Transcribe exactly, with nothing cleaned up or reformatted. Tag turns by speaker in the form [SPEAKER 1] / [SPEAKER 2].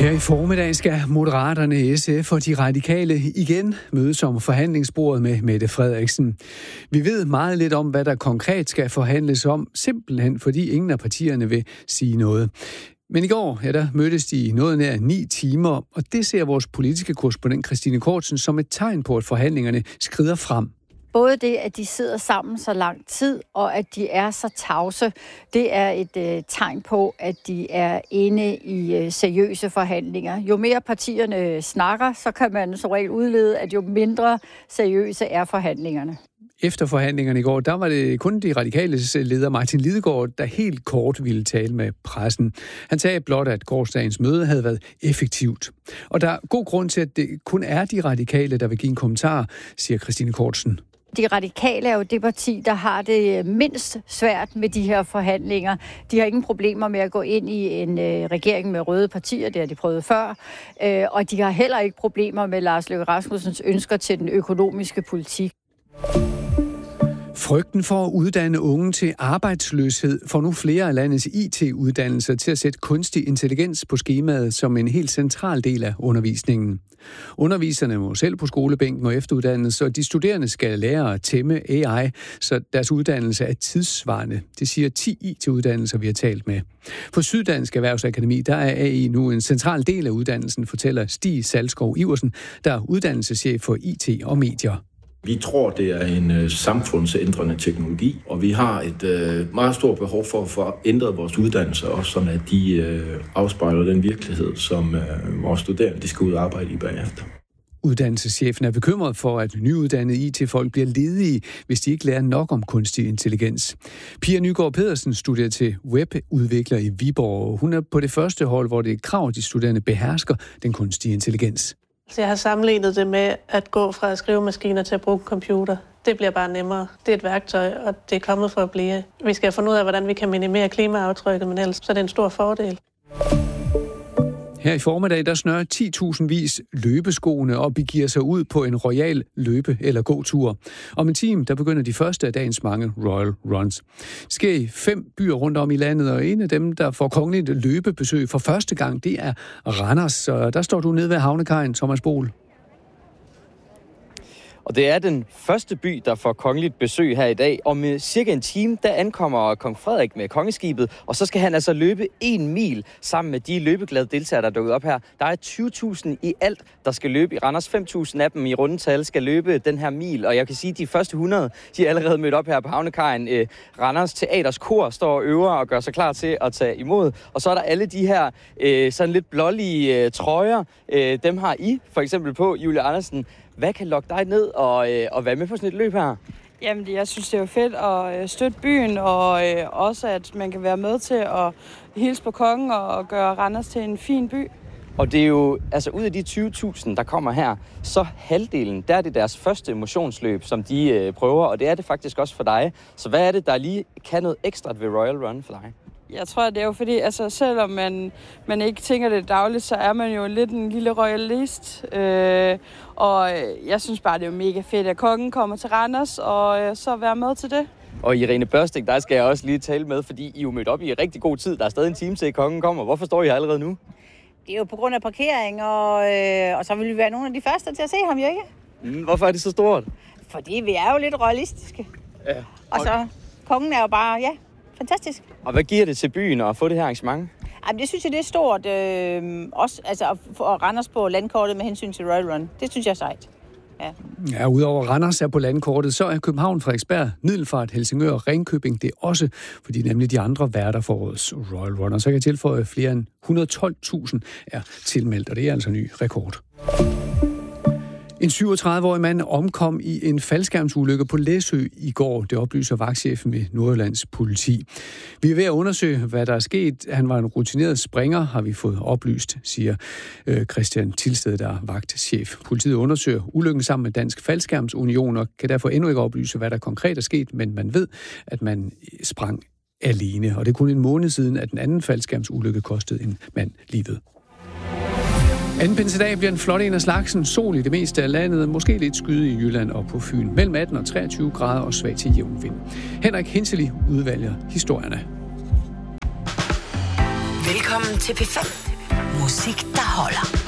[SPEAKER 1] Her i formiddag skal Moderaterne, S F og de radikale igen mødes om forhandlingsbordet med Mette Frederiksen. Vi ved meget lidt om, hvad der konkret skal forhandles om, simpelthen fordi ingen af partierne vil sige noget. Men i går, ja, der mødtes de i noget nær ni timer, og det ser vores politiske korrespondent Christine Kortsen som et tegn på, at forhandlingerne skrider frem.
[SPEAKER 2] Både det, at de sidder sammen så lang tid, og at de er så tavse, det er et øh, tegn på, at de er inde i øh, seriøse forhandlinger. Jo mere partierne snakker, så kan man som regel udlede, at jo mindre seriøse er forhandlingerne.
[SPEAKER 1] Efter forhandlingerne i går, der var det kun de radikales leder Martin Lidegaard, der helt kort ville tale med pressen. Han sagde blot, at gårsdagens møde havde været effektivt. Og der er god grund til, at det kun er de radikale, der vil give en kommentar, siger Christine Kortsen.
[SPEAKER 2] De radikale er jo det parti, der har det mindst svært med de her forhandlinger. De har ingen problemer med at gå ind i en øh, regering med røde partier, det har de prøvet før. Øh, og de har heller ikke problemer med Lars Løkke Rasmussens ønsker til den økonomiske politik.
[SPEAKER 1] Frygten for at uddanne unge til arbejdsløshed får nu flere af landets I T-uddannelser til at sætte kunstig intelligens på skemaet som en helt central del af undervisningen. Underviserne må selv på skolebænken og efteruddannes, og de studerende skal lære at tæmme A I, så deres uddannelse er tidssvarende. Det siger ti I T-uddannelser, vi har talt med. På Syddansk Erhvervsakademi, der er A I nu en central del af uddannelsen, fortæller Stig Salskov Iversen, der er uddannelseschef for I T og medier.
[SPEAKER 3] Vi tror, det er en øh, samfundsændrende teknologi, og vi har et øh, meget stort behov for at få ændret vores uddannelser, også sådan at de øh, afspejler den virkelighed, som øh, vores studerende de skal ud og arbejde i bagefter.
[SPEAKER 1] Uddannelseschefen er bekymret for, at nyuddannede I T-folk bliver ledige, hvis de ikke lærer nok om kunstig intelligens. Pia Nygaard Pedersen studerer til webudvikler i Viborg. Hun er på det første hold, hvor det er krav, at de studerende behersker den kunstige intelligens.
[SPEAKER 4] Så jeg har sammenlignet det med at gå fra skrivemaskiner til at bruge computer. Det bliver bare nemmere. Det er et værktøj, og det er kommet for at blive. Vi skal have fundet ud af, hvordan vi kan minimere klimaaftrykket, men ellers så er det en stor fordel.
[SPEAKER 1] Her i formiddag, der snører ti tusind vis løbeskoene og begiver sig ud på en royal løbe- eller gåtur. Om en time, der begynder de første af dagens mange Royal Runs. Det sker i fem byer rundt om i landet, og en af dem, der får kongeligt løbebesøg for første gang, det er Randers. Så der står du nede ved havnekajen, Thomas Bohl.
[SPEAKER 5] Og det er den første by, der får kongeligt besøg her i dag. Og med cirka en time, der ankommer kong Frederik med kongeskibet, og så skal han altså løbe en mil sammen med de løbeglade deltagere, der er dukket op her. Der er tyve tusind i alt, der skal løbe i Randers. fem tusind af dem i rundetal skal løbe den her mil. Og jeg kan sige, at de første hundrede, de er allerede mødt op her på havnekajen. Øh, Randers Teaters kor står og øver og gør sig klar til at tage imod. Og så er der alle de her øh, sådan lidt blålige øh, trøjer. Øh, dem har I for eksempel på, Julie Andersen. Hvad kan lokke dig ned og, øh, og være med på sådan et løb her?
[SPEAKER 6] Jamen, jeg synes, det er jo fedt at støtte byen, og øh, også, at man kan være med til at hilse på kongen og gøre Randers til en fin by.
[SPEAKER 5] Og det er jo, altså ud af de tyve tusind, der kommer her, så halvdelen, der er det deres første motionsløb, som de øh, prøver, og det er det faktisk også for dig. Så hvad er det, der lige kan noget ekstra ved Royal Run for dig?
[SPEAKER 6] Jeg tror, det er jo fordi, altså selvom man, man ikke tænker det dagligt, så er man jo lidt en lille royalist. Øh, og jeg synes bare, det er jo mega fedt, at kongen kommer til Randers, og øh, så være med til det.
[SPEAKER 5] Og Irene Børsting, der skal jeg også lige tale med, fordi I er jo mødt op i rigtig god tid. Der er stadig en time til, at kongen kommer. Hvorfor står I her allerede nu?
[SPEAKER 7] Det er jo på grund af parkering, og, øh, og så vil vi være nogle af de første til at se ham, jo ikke?
[SPEAKER 5] Mm, hvorfor er det så stort?
[SPEAKER 7] Fordi vi er jo lidt royalistiske.
[SPEAKER 5] Ja.
[SPEAKER 7] Og, og så, kongen er jo bare, ja, fantastisk.
[SPEAKER 5] Og hvad giver det til byen at få det her arrangement?
[SPEAKER 7] Jamen, det synes jeg, det er stort. Øh, også altså, at, at Randers på landkortet med hensyn til Royal Run. Det synes jeg er sejt. Ja.
[SPEAKER 1] Ja, udover Randers er på landkortet, så er København, Frederiksberg, Middelfart, Helsingør og Ringkøbing det også, fordi nemlig de andre værter for årets Royal Run. Og så kan jeg tilføje, flere end et hundrede og tolv tusind er tilmeldt, og det er altså en ny rekord. En syvogtredive-årig mand omkom i en faldskærmsulykke på Læsø i går. Det oplyser vagtchefen ved Nordjyllands politi. Vi er ved at undersøge, hvad der er sket. Han var en rutineret springer, har vi fået oplyst, siger øh, Christian Tilsted, der er vagtchef. Politiet undersøger ulykken sammen med Dansk Faldskærmsunion og kan derfor endnu ikke oplyse, hvad der konkret er sket, men man ved, at man sprang alene. Og det er kun en måned siden, at den anden faldskærmsulykke kostede en mand livet. Anden pinsedag bliver en flot en af slagsen. Sol i det meste af landet, måske lidt skyde i Jylland og på Fyn. Mellem atten og treogtyve grader og svag til jævn vind. Henrik Henseli udvælger historierne.
[SPEAKER 8] Velkommen til P fem. Musik, der holder.